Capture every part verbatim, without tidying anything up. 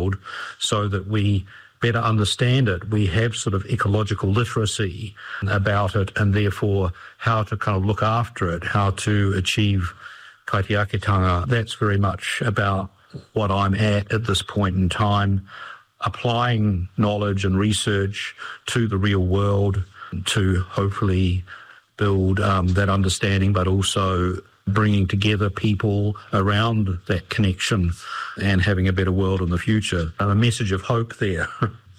world so that we better understand it. We have sort of ecological literacy about it, and therefore how to kind of look after it, how to achieve kaitiakitanga. That's very much about what I'm at at this point in time, applying knowledge and research to the real world to hopefully build um, that understanding, but also bringing together people around that connection and having a better world in the future. A message of hope there.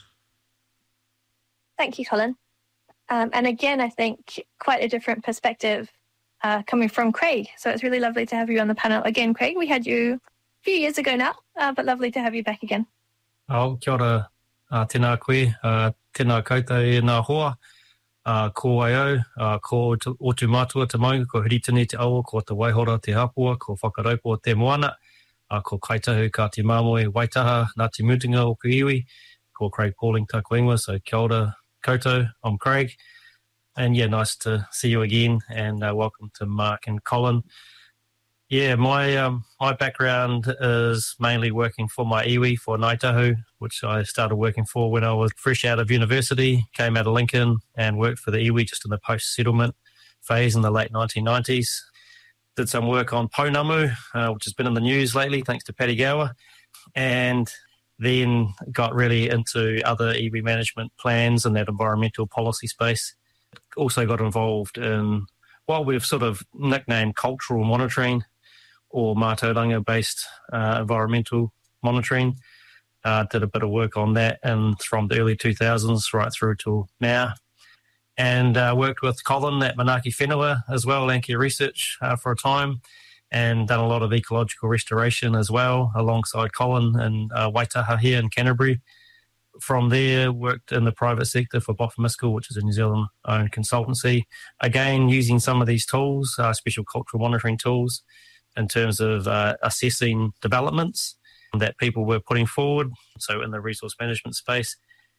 Thank you, Colin. Um, and again, I think quite a different perspective uh, coming from Craig. So it's really lovely to have you on the panel again, Craig. We had you a few years ago now, uh, but lovely to have you back again. Oh, kia ora, uh, tēnā koe, uh, tēnā koutou e nā hoa. Uh, ko ai au, uh, ko t- o tu mātua te maunga, ko Hiritini te awa, ko te waihora te hapua, ko whakaraupo te moana, uh, ko kaitahu ka te māmoe waitaha, nā te mutunga o ku iwi, ko Craig Pauling taku ingoa, so kia ora koutou, I'm Craig. And yeah, nice to see you again, and uh, welcome to Mark and Colin. Yeah, my um, my background is mainly working for my iwi for Ngāi Tahu, which I started working for when I was fresh out of university, came out of Lincoln and worked for the iwi just in the post-settlement phase in the late nineteen nineties. Did some work on Pounamu, uh, which has been in the news lately, thanks to Paddy Gower, and then got really into other iwi management plans in that environmental policy space. Also got involved in what we've sort of nicknamed cultural monitoring, or mātauranga-based uh, environmental monitoring. Uh, did a bit of work on that and from the early two thousands right through till now. And uh, worked with Colin at Manaki Whenua as well, Landcare Research, uh, for a time, and done a lot of ecological restoration as well alongside Colin and uh, Waitaha here in Canterbury. From there, worked in the private sector for Boffin-Miskell, which is a New Zealand-owned consultancy. Again, using some of these tools, uh, special cultural monitoring tools, in terms of uh, assessing developments that people were putting forward, so in the resource management space,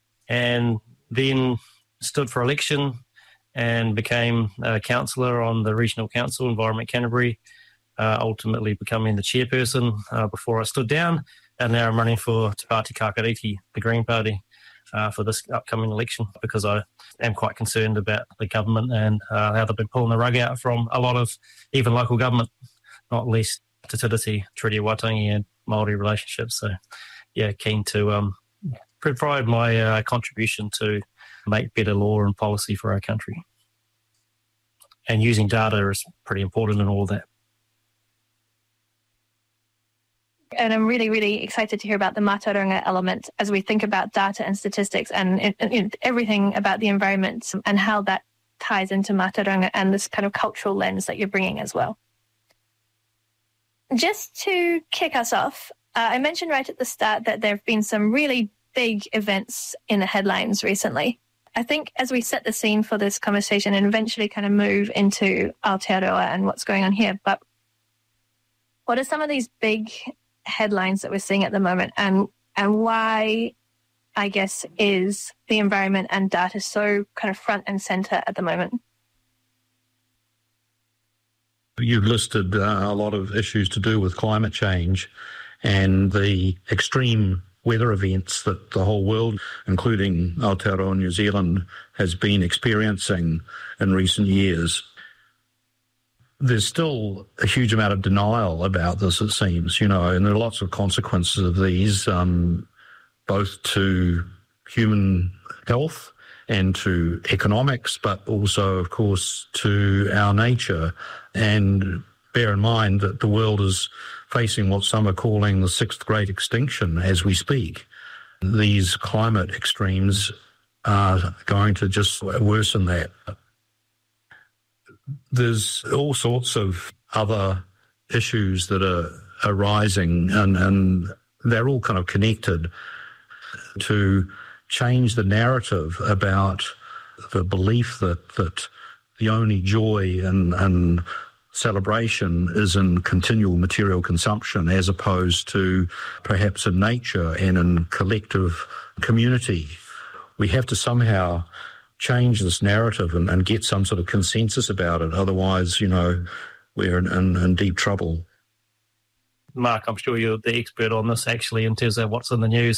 and then stood for election and became a councillor on the Regional Council, Environment Canterbury, uh, ultimately becoming the chairperson uh, before I stood down, and now I'm running for Te Pāti Kākāriki, the Green Party, uh, for this upcoming election, because I am quite concerned about the government and uh, how they've been pulling the rug out from a lot of even local government, not least Te Tiriti, Treaty Waitangi and Māori relationships. So, yeah, keen to um, provide my uh, contribution to make better law and policy for our country. And using data is pretty important in all that. And I'm really, really excited to hear about the mātauranga element as we think about data and statistics and, and you know, everything about the environment and how that ties into mātauranga and this kind of cultural lens that you're bringing as well. Just to kick us off, uh, I mentioned right at the start that there have been some really big events in the headlines recently. I think as we set the scene for this conversation and eventually kind of move into Aotearoa and what's going on here, but what are some of these big headlines that we're seeing at the moment, and and why, I guess, is the environment and data so kind of front and centre at the moment? You've listed uh, a lot of issues to do with climate change and the extreme weather events that the whole world, including Aotearoa New Zealand, has been experiencing in recent years. There's still a huge amount of denial about this, it seems, you know, and there are lots of consequences of these, um, both to human health and to economics, but also, of course, to our nature. And bear in mind that the world is facing what some are calling the sixth great extinction as we speak. These climate extremes are going to just worsen that. There's all sorts of other issues that are arising, and, and they're all kind of connected to change the narrative about the belief that that the only joy and, and celebration is in continual material consumption as opposed to perhaps in nature and in collective community. We have to somehow change this narrative and, and get some sort of consensus about it. Otherwise, you know, we're in, in, in deep trouble. Mark, I'm sure you're the expert on this actually in terms of what's in the news.